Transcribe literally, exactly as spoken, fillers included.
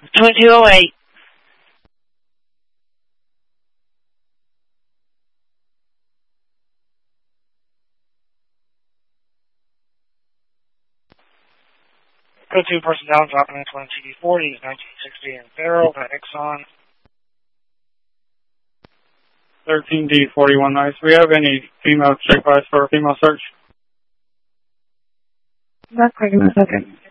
twenty-two oh eight. Go to person down, dropping in twenty T D forty, nineteen sixty in Farrell, by Exxon. thirteen D forty-one, nice. We have any female check bias for a female search? That's quick in a second.